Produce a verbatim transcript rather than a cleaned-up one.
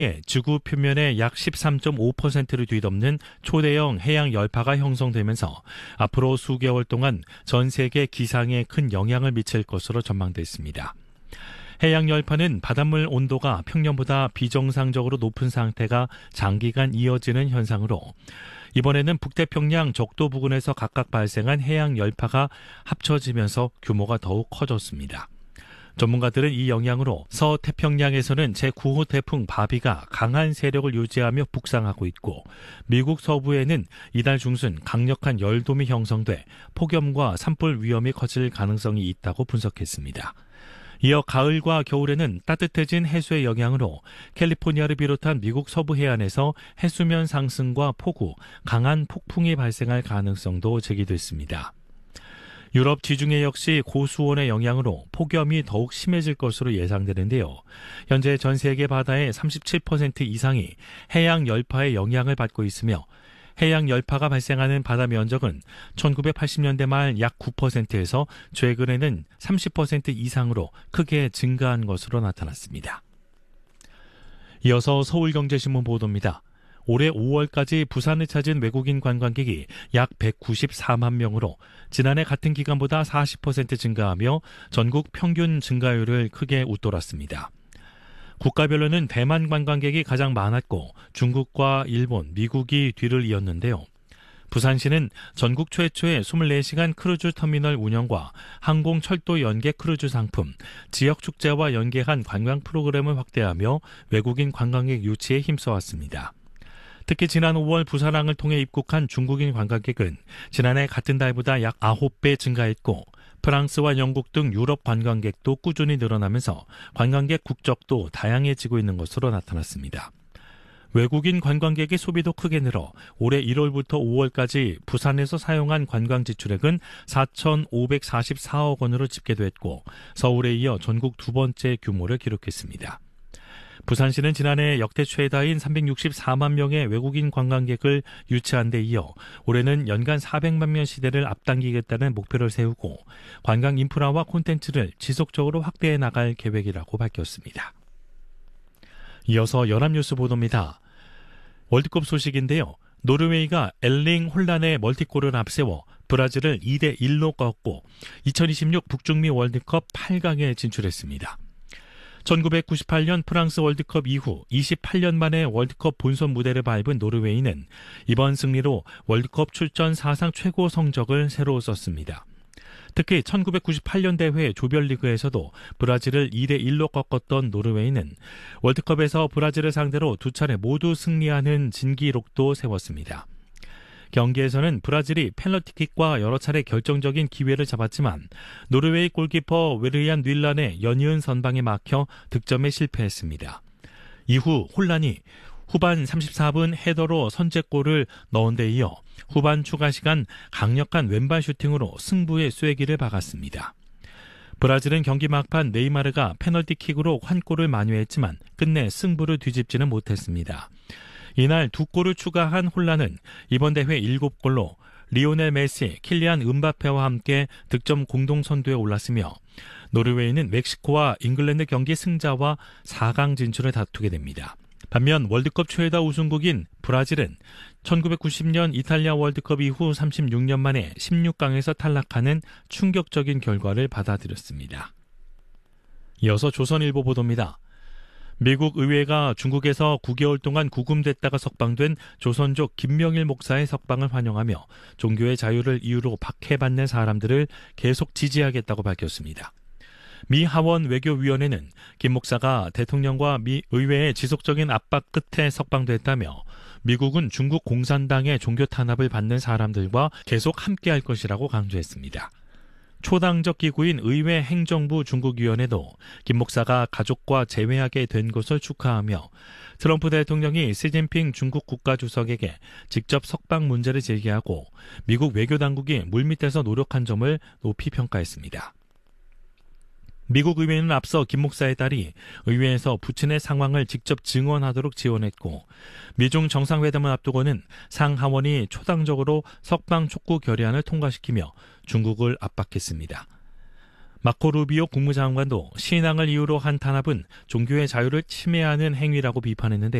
지구 표면의 약 십삼 점 오 퍼센트를 뒤덮는 초대형 해양 열파가 형성되면서 앞으로 수개월 동안 전 세계 기상에 큰 영향을 미칠 것으로 전망됐습니다. 해양 열파는 바닷물 온도가 평년보다 비정상적으로 높은 상태가 장기간 이어지는 현상으로 이번에는 북태평양 적도 부근에서 각각 발생한 해양 열파가 합쳐지면서 규모가 더욱 커졌습니다. 전문가들은 이 영향으로 서태평양에서는 제구 호 태풍 바비가 강한 세력을 유지하며 북상하고 있고 미국 서부에는 이달 중순 강력한 열돔이 형성돼 폭염과 산불 위험이 커질 가능성이 있다고 분석했습니다. 이어 가을과 겨울에는 따뜻해진 해수의 영향으로 캘리포니아를 비롯한 미국 서부 해안에서 해수면 상승과 폭우, 강한 폭풍이 발생할 가능성도 제기됐습니다. 유럽 지중해 역시 고수온의 영향으로 폭염이 더욱 심해질 것으로 예상되는데요. 현재 전 세계 바다의 삼십칠 퍼센트 이상이 해양 열파의 영향을 받고 있으며 해양 열파가 발생하는 바다 면적은 천구백팔십 년대 말 약 구 퍼센트에서 최근에는 삼십 퍼센트 이상으로 크게 증가한 것으로 나타났습니다. 이어서 서울경제신문 보도입니다. 올해 오월까지 부산을 찾은 외국인 관광객이 약 백구십사만 명으로 지난해 같은 기간보다 사십 퍼센트 증가하며 전국 평균 증가율을 크게 웃돌았습니다. 국가별로는 대만 관광객이 가장 많았고 중국과 일본, 미국이 뒤를 이었는데요. 부산시는 전국 최초의 이십사 시간 크루즈 터미널 운영과 항공철도 연계 크루즈 상품, 지역축제와 연계한 관광 프로그램을 확대하며 외국인 관광객 유치에 힘써왔습니다. 특히 지난 오월 부산항을 통해 입국한 중국인 관광객은 지난해 같은 달보다 약 아홉 배 증가했고 프랑스와 영국 등 유럽 관광객도 꾸준히 늘어나면서 관광객 국적도 다양해지고 있는 것으로 나타났습니다. 외국인 관광객의 소비도 크게 늘어 올해 일월부터 오월까지 부산에서 사용한 관광 지출액은 사천오백사십사억 원으로 집계됐고 서울에 이어 전국 두 번째 규모를 기록했습니다. 부산시는 지난해 역대 최다인 삼백육십사만 명의 외국인 관광객을 유치한 데 이어 올해는 연간 사백만 명 시대를 앞당기겠다는 목표를 세우고 관광 인프라와 콘텐츠를 지속적으로 확대해 나갈 계획이라고 밝혔습니다. 이어서 연합뉴스 보도입니다. 월드컵 소식인데요. 노르웨이가 엘링 홀란의 멀티골을 앞세워 브라질을 이 대 일로 꺾고 이천이십육 북중미 월드컵 팔 강에 진출했습니다. 천구백구십팔 년 프랑스 월드컵 이후 이십팔 년 만에 월드컵 본선 무대를 밟은 노르웨이는 이번 승리로 월드컵 출전 사상 최고 성적을 새로 썼습니다. 특히 천구백구십팔 년 대회 조별리그에서도 브라질을 이 대 일로 꺾었던 노르웨이는 월드컵에서 브라질을 상대로 두 차례 모두 승리하는 진기록도 세웠습니다. 경기에서는 브라질이 페널티킥과 여러 차례 결정적인 기회를 잡았지만 노르웨이 골키퍼 웨르얀 윌란의 연이은 선방에 막혀 득점에 실패했습니다. 이후 홀란이 후반 삼십사 분 헤더로 선제골을 넣은 데 이어 후반 추가 시간 강력한 왼발 슈팅으로 승부의 쐐기를 박았습니다. 브라질은 경기 막판 네이마르가 페널티킥으로 한 골을 만회했지만 끝내 승부를 뒤집지는 못했습니다. 이날 두 골을 추가한 홀란은 이번 대회 일곱 골로 리오넬 메시, 킬리안 음바페와 함께 득점 공동 선두에 올랐으며 노르웨이는 멕시코와 잉글랜드 경기 승자와 사 강 진출을 다투게 됩니다. 반면 월드컵 최다 우승국인 브라질은 천구백구십 년 이탈리아 월드컵 이후 삼십육 년 만에 십육 강에서 탈락하는 충격적인 결과를 받아들였습니다. 이어서 조선일보 보도입니다. 미국 의회가 중국에서 구 개월 동안 구금됐다가 석방된 조선족 김명일 목사의 석방을 환영하며 종교의 자유를 이유로 박해받는 사람들을 계속 지지하겠다고 밝혔습니다. 미 하원 외교위원회는 김 목사가 대통령과 미 의회의 지속적인 압박 끝에 석방됐다며 미국은 중국 공산당의 종교 탄압을 받는 사람들과 계속 함께할 것이라고 강조했습니다. 초당적 기구인 의회 행정부 중국위원회도 김 목사가 가족과 재회하게 된 것을 축하하며 트럼프 대통령이 시진핑 중국 국가주석에게 직접 석방 문제를 제기하고 미국 외교당국이 물밑에서 노력한 점을 높이 평가했습니다. 미국 의회는 앞서 김 목사의 딸이 의회에서 부친의 상황을 직접 증언하도록 지원했고 미중 정상회담을 앞두고는 상하원이 초당적으로 석방 촉구 결의안을 통과시키며 중국을 압박했습니다. 마코 루비오 국무장관도 신앙을 이유로 한 탄압은 종교의 자유를 침해하는 행위라고 비판했는데요.